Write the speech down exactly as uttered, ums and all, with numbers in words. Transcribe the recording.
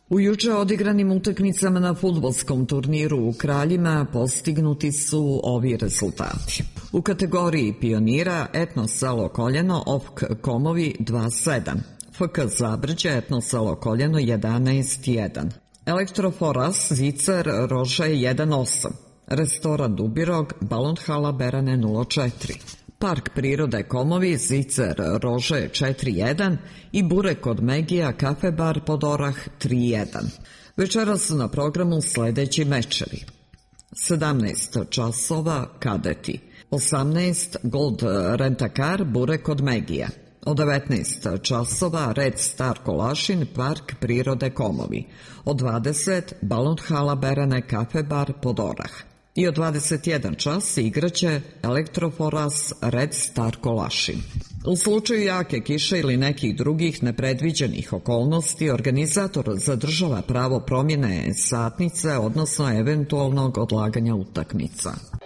U juče odigranim utakmicama na fudbalskom turniru u Kraljima postignuti su ovi rezultati. U kategoriji pionira Etno Selo Koljeno O F K Komovi dva sedam, F K Zabrđe Etno Selo Koljeno jedanaest jedan, Elektroforas Zicer Rože jedan osam, Restoran Dubirog Balon Hala Berane nula četiri, Park prirode Komovi Zicer Rože četiri jedan i Burek kod Megija Kafe bar Podorah tri jedan. Večeras su na programu sledeći mečevi. sedamnaest časova Kadeti, osamnaest Gold Rentakar Burek kod Megija, od devetnaest časova Red Star Kolašin Park prirode Komovi, od dvadeset Balon Hala Berane Kafe bar Podorah. I od dvadeset jedan čas igraće Elektroforas Red Star Kolašin. U slučaju jake kiše ili nekih drugih nepredviđenih okolnosti, organizator zadržava pravo promjene satnice, odnosno eventualnog odlaganja utakmica.